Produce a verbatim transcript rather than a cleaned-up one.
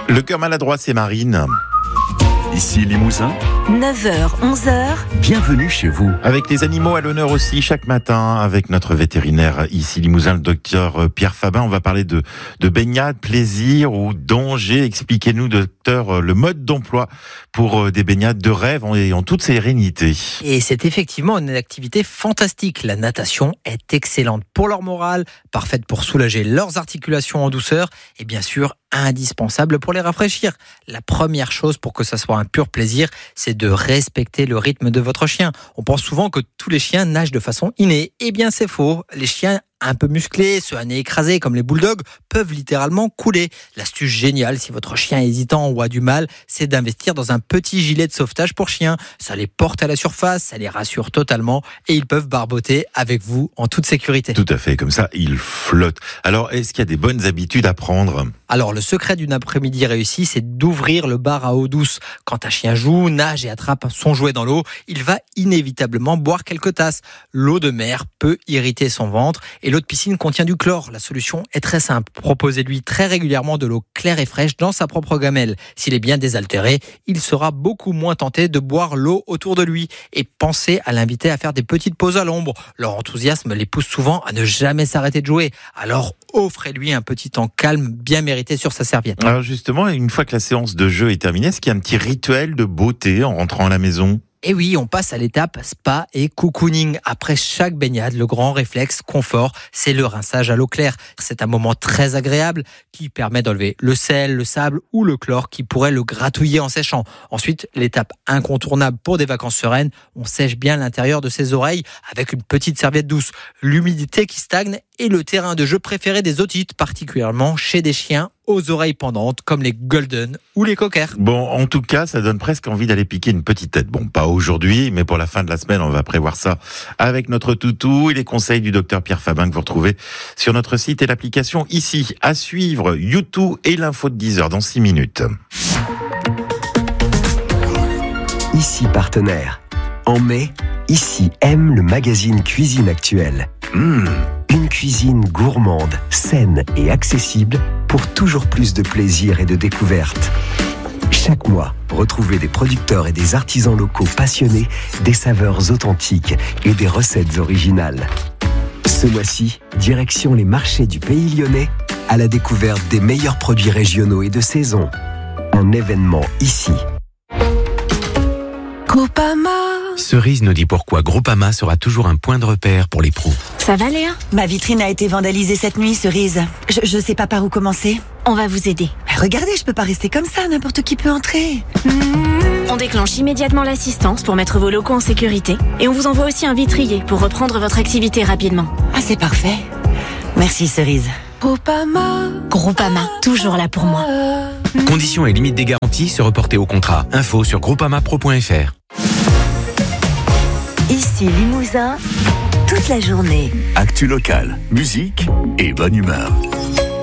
Le cœur maladroit, c'est Marine. Ici Limousin, neuf heures, onze heures. bienvenue chez vous. Avec les animaux à l'honneur aussi, chaque matin, avec notre vétérinaire ici Limousin, le docteur Pierre Fabin, on va parler de, de baignade, plaisir ou danger. Expliquez-nous, docteur, le mode d'emploi pour des baignades de rêve en, en toute sérénité. Et c'est effectivement une activité fantastique. La natation est excellente pour leur morale, parfaite pour soulager leurs articulations en douceur et bien sûr indispensable pour les rafraîchir. La première chose pour que ça soit un pur plaisir, c'est de respecter le rythme de votre chien. On pense souvent que tous les chiens nagent de façon innée. Eh bien, c'est faux. Les chiens un peu musclés, ceux à nez écrasé comme les bulldogs, peuvent littéralement couler. L'astuce géniale, si votre chien est hésitant ou a du mal, c'est d'investir dans un petit gilet de sauvetage pour chiens. Ça les porte à la surface, ça les rassure totalement et ils peuvent barboter avec vous en toute sécurité. Tout à fait, comme ça, ils flottent. Alors, est-ce qu'il y a des bonnes habitudes à prendre ? Alors, le secret d'une après-midi réussie, c'est d'ouvrir le bar à eau douce. Quand un chien joue, nage et attrape son jouet dans l'eau, il va inévitablement boire quelques tasses. L'eau de mer peut irriter son ventre et l'eau de piscine contient du chlore. La solution est très simple. Proposez-lui très régulièrement de l'eau claire et fraîche dans sa propre gamelle. S'il est bien désaltéré, il sera beaucoup moins tenté de boire l'eau autour de lui. Et pensez à l'inviter à faire des petites pauses à l'ombre. Leur enthousiasme les pousse souvent à ne jamais s'arrêter de jouer. Alors, offrez-lui un petit temps calme, bien mérité sur sa serviette. Alors justement, une fois que la séance de jeu est terminée, est-ce qu'il y a un petit rituel de beauté en rentrant à la maison ? Et oui, on passe à l'étape spa et cocooning. Après chaque baignade, le grand réflexe confort, c'est le rinçage à l'eau claire. C'est un moment très agréable qui permet d'enlever le sel, le sable ou le chlore qui pourrait le gratouiller en séchant. Ensuite, l'étape incontournable pour des vacances sereines, on sèche bien l'intérieur de ses oreilles avec une petite serviette douce. L'humidité qui stagne est le terrain de jeu préféré des otites, particulièrement chez des chiens aux oreilles pendantes comme les golden ou les cockers. Bon, en tout cas, ça donne presque envie d'aller piquer une petite tête. Bon, pas aujourd'hui, mais pour la fin de la semaine, on va prévoir ça avec notre toutou et les conseils du docteur Pierre Fabin que vous retrouvez sur notre site et l'application ici. À suivre, YouTube et l'info de dix heures dans six minutes. Ici partenaire. En mai, Ici aime le magazine Cuisine Actuelle. Mmh, une cuisine gourmande, saine et accessible pour toujours plus de plaisir et de découverte. Chaque mois, retrouvez des producteurs et des artisans locaux passionnés, des saveurs authentiques et des recettes originales. Ce mois-ci, direction les marchés du Pays Lyonnais, à la découverte des meilleurs produits régionaux et de saison. Un événement ici. Groupama. Cerise nous dit pourquoi Groupama sera toujours un point de repère pour les pros. Ça va Léa ? Ma vitrine a été vandalisée cette nuit, Cerise. Je, je sais pas par où commencer. On va vous aider. Regardez, je peux pas rester comme ça, n'importe qui peut entrer. Mmh. On déclenche immédiatement l'assistance pour mettre vos locaux en sécurité. Et on vous envoie aussi un vitrier pour reprendre votre activité rapidement. Ah, c'est parfait. Merci Cerise. Groupama. Groupama, toujours là pour moi. Conditions et limites des garanties se reporter au contrat. Info sur groupama pro point f r. Ici Limousin, toute la journée. Actu locale, musique et bonne humeur.